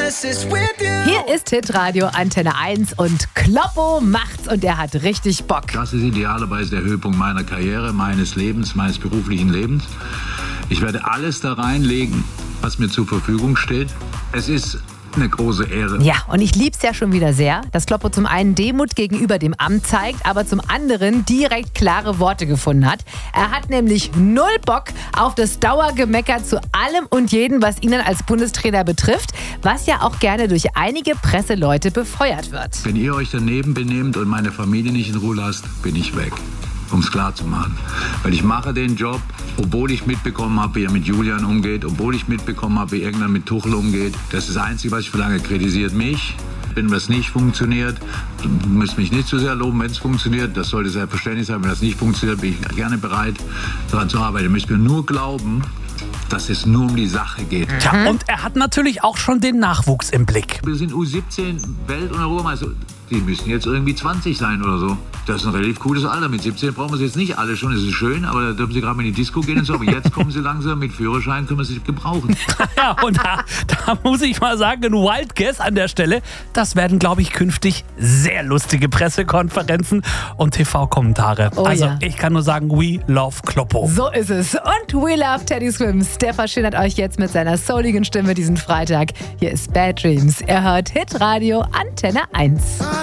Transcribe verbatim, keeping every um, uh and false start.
Hier ist Hitradio Antenne eins und Kloppo macht's und er hat richtig Bock. Das ist idealerweise der Höhepunkt meiner Karriere, meines Lebens, meines beruflichen Lebens. Ich werde alles da reinlegen, was mir zur Verfügung steht. Es ist eine große Ehre. Ja, und ich lieb's ja schon wieder sehr, dass Kloppo zum einen Demut gegenüber dem Amt zeigt, aber zum anderen direkt klare Worte gefunden hat. Er hat nämlich null Bock auf das Dauergemecker zu allem und jedem, was ihn als Bundestrainer betrifft, was ja auch gerne durch einige Presseleute befeuert wird. Wenn ihr euch daneben benehmt und meine Familie nicht in Ruhe lasst, bin ich weg. Um es klar zu machen. Weil ich mache den Job, obwohl ich mitbekommen habe, wie er mit Julian umgeht, obwohl ich mitbekommen habe, wie irgendwann mit Tuchel umgeht. Das ist das Einzige, was ich verlange. Kritisiert mich, wenn was nicht funktioniert. Du müsst mich nicht zu sehr loben, wenn es funktioniert. Das sollte selbstverständlich sein. Wenn das nicht funktioniert, bin ich gerne bereit, daran zu arbeiten. Ihr müsst mir nur glauben, dass es nur um die Sache geht. Tja, und er hat natürlich auch schon den Nachwuchs im Blick. Wir sind U siebzehn Welt- und Europameister. Die müssen jetzt irgendwie zwanzig sein oder so. Das ist ein relativ cooles Alter. Mit siebzehn brauchen wir sie jetzt nicht alle schon. Das ist schön, aber da dürfen sie gerade mal in die Disco gehen und so. Aber jetzt kommen sie langsam mit Führerschein, können wir sie gebrauchen. Ja, und da, da muss ich mal sagen, ein Wild Guess an der Stelle. Das werden, glaube ich, künftig sehr lustige Pressekonferenzen und T V-Kommentare. Oh, also ja. ich kann nur sagen, we love Kloppo. So ist es. Und we love Teddy Swims. Der verschönert euch jetzt mit seiner souligen Stimme diesen Freitag. Hier ist Bad Dreams. Er hört Hitradio Antenne eins.